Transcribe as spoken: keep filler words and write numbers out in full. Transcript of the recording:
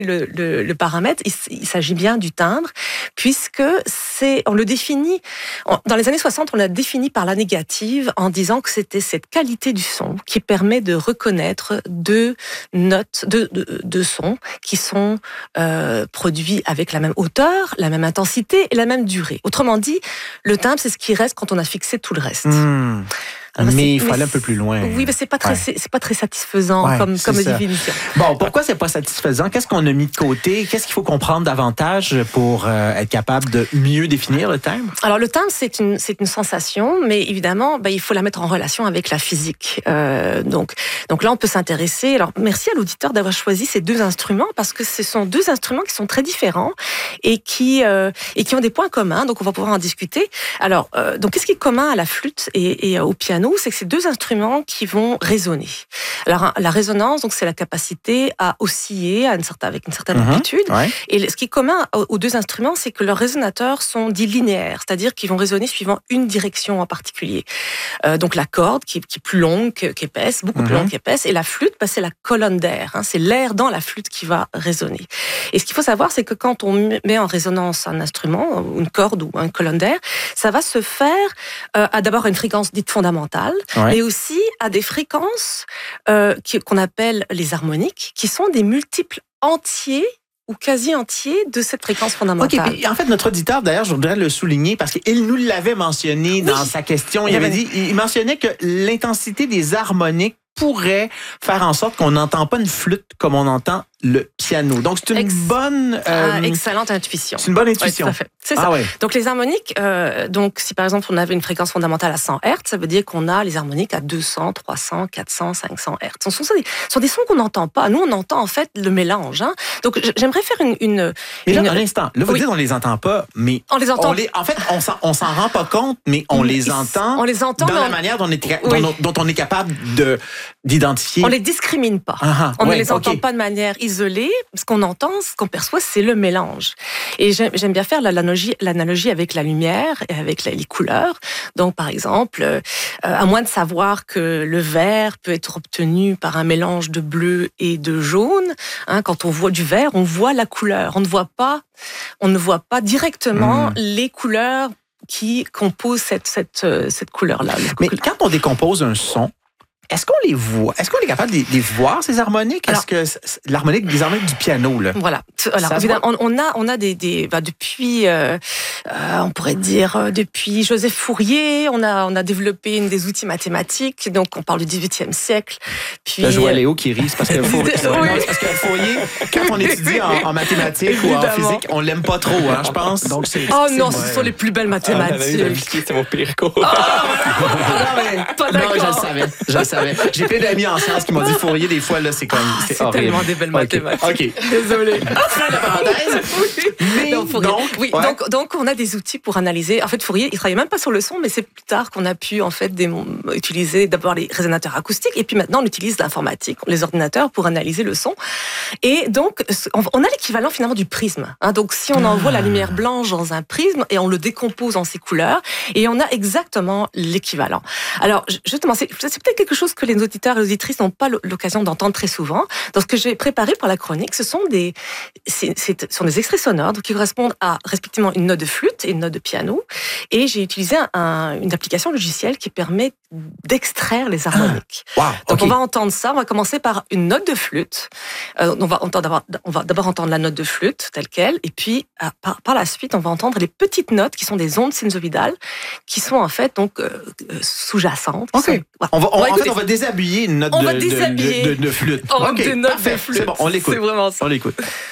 Le, le, le paramètre, il, il s'agit bien du timbre, puisque c'est, on le définit, on, dans les années soixante, on l'a défini par la négative en disant que c'était cette qualité du son qui permet de reconnaître deux notes, deux, deux, deux sons qui sont euh, produits avec la même hauteur, la même intensité et la même durée. Autrement dit, le timbre, c'est ce qui reste quand on a fixé tout le reste. Mmh. Alors, mais il faut aller un peu plus loin. Oui, mais c'est pas très, ouais. c'est, c'est pas très satisfaisant ouais, comme, comme définition. Bon, pourquoi c'est pas satisfaisant? Qu'est-ce qu'on a mis de côté? Qu'est-ce qu'il faut comprendre davantage pour euh, être capable de mieux définir le timbre? Alors, le timbre, c'est une, c'est une sensation, mais évidemment, ben, il faut la mettre en relation avec la physique. Euh, donc, donc là, on peut s'intéresser. Alors, merci à l'auditeur d'avoir choisi ces deux instruments parce que ce sont deux instruments qui sont très différents et qui, euh, et qui ont des points communs. Donc, on va pouvoir en discuter. Alors, euh, donc, qu'est-ce qui est commun à la flûte et, et au piano? C'est que c'est deux instruments qui vont résonner. Alors, la résonance, donc, c'est la capacité à osciller à une certaine, avec une certaine mmh, amplitude. Ouais. Et ce qui est commun aux deux instruments, c'est que leurs résonateurs sont dits linéaires, c'est-à-dire qu'ils vont résonner suivant une direction en particulier. Euh, donc, la corde, qui est, qui est plus longue qu'épaisse, beaucoup mmh. plus longue qu'épaisse, et la flûte, bah, c'est la colonne d'air. Hein, c'est l'air dans la flûte qui va résonner. Et ce qu'il faut savoir, c'est que quand on met en résonance un instrument, une corde ou une colonne d'air, ça va se faire euh, à d'abord une fréquence dite fondamentale, Ouais. mais aussi à des fréquences euh, qu'on appelle les harmoniques, qui sont des multiples entiers ou quasi entiers de cette fréquence fondamentale. Okay, en fait, notre auditeur, d'ailleurs, je voudrais le souligner parce qu'il nous l'avait mentionné oui. dans sa question. Il, il avait dit, il mentionnait que l'intensité des harmoniques pourrait faire en sorte qu'on n'entend pas une flûte comme on entend le piano. Donc, c'est une Ex- bonne... Euh, ah, excellente intuition. C'est une bonne intuition. Oui, tout à fait. C'est ah, ça. Ouais. Donc, les harmoniques, euh, donc, si par exemple, on avait une fréquence fondamentale à cent hertz, ça veut dire qu'on a les harmoniques à deux cents, trois cents, quatre cents, cinq cents hertz. Ce sont, des, ce sont des sons qu'on n'entend pas. Nous, on entend en fait le mélange. Hein. Donc, j'aimerais faire une... une mais là, une... un instant. Là, vous oui. dites on les entend pas, mais... On les entend. On les, en fait, on s'en, on s'en rend pas compte, mais on les Ils, entend, on les entend dans dans la manière dont on est, oui. dont, dont on est capable de, d'identifier. On les discrimine pas. Ah, on ouais, ne les entend okay. pas de manière isolée. Ce qu'on entend, ce qu'on perçoit, c'est le mélange. Et j'aime, j'aime bien faire l'analogie, l'analogie avec la lumière et avec les couleurs. Donc, par exemple, euh, à moins de savoir que le vert peut être obtenu par un mélange de bleu et de jaune, hein, quand on voit du vert, on voit la couleur. On ne voit pas, on ne voit pas directement mmh. les couleurs qui composent cette, cette, cette couleur-là. Mais quand on décompose un son, est-ce qu'on les voit? Est-ce qu'on est capable de les, de les voir, ces harmoniques? Alors, est-ce que l'harmonique, des harmoniques du piano, là? Voilà. Alors, évidemment, on, on a, on a des, des bah, depuis, euh, euh, on pourrait dire, euh, depuis Joseph Fourier, on a, on a développé une des outils mathématiques. Donc, on parle du dix-huitième siècle. Puis, là, je vois Léo qui rit, c'est parce que Fourier, oui. non, parce que Fourier, quand on étudie en, en mathématiques ou en physique, on l'aime pas trop, hein, je pense. Donc, c'est, oh c'est, non, c'est, ce sont les plus belles mathématiques. Ah, c'est mon pire cours. Oh, non, mais, pas d'accord. Non, je le savais, je le savais. J'ai plein d'amis en sciences qui m'ont dit Fourier, des fois, là, c'est comme. Ah, c'est c'est horrible. tellement des belles mathématiques. OK. okay. Désolée. Fin de la parenthèse. Oui. Mais donc, Fourier, donc, oui, ouais. donc, donc, on a des outils pour analyser. En fait, Fourier, il travaillait même pas sur le son, mais c'est plus tard qu'on a pu, en fait, démon... utiliser d'abord les résonateurs acoustiques, et puis maintenant, on utilise l'informatique, les ordinateurs, pour analyser le son. Et donc, on a l'équivalent, finalement, du prisme. Hein. Donc, si on envoie ah. la lumière blanche dans un prisme, et on le décompose en ses couleurs, et on a exactement l'équivalent. Alors, justement, c'est, c'est peut-être quelque chose que les auditeurs et les auditrices n'ont pas l'occasion d'entendre très souvent. Dans ce que j'ai préparé pour la chronique, ce sont des, c'est, c'est, ce sont des extraits sonores qui correspondent à respectivement une note de flûte et une note de piano. Et j'ai utilisé un, une application logicielle qui permet d'extraire les harmoniques. Ah, wow, Donc okay. on va entendre ça. On va commencer par une note de flûte. Euh, on va entendre, on va d'abord entendre la note de flûte telle quelle, et puis par, par la suite, on va entendre les petites notes qui sont des ondes sinusoïdales, qui sont en fait donc euh, sous-jacentes. Okay. Sont, voilà. On va, on, on va en fait, on va déshabiller une note on de, va déshabiller. de, de, de, de flûte. On okay, des notes parfait. de flûte. C'est bon, on l'écoute. C'est vraiment ça. On l'écoute.